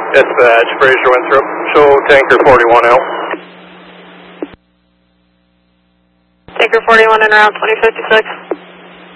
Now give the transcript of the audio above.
Dispatch, Fraser Winthrop. Show tanker 41 out. Tanker 41 in route 2056.